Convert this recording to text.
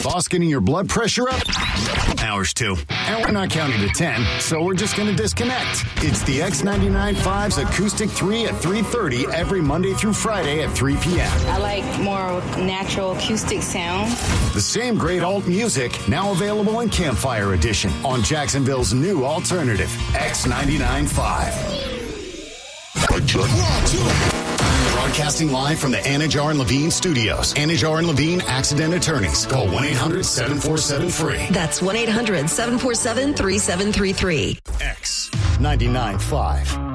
Boss getting your blood pressure up? Ours too. And we're not counting to 10, so we're just going to disconnect. It's the X99.5's Acoustic 3 at 3:30 every Monday through Friday at 3 p.m. I like more natural acoustic sound. The same great alt music, now available in Campfire Edition on Jacksonville's new alternative, X99.5. Broadcasting live from the Anajar and Levine studios. Anajar and Levine Accident Attorneys. Call 1-800-747-FREE. That's 1-800-747-3733. X99.5.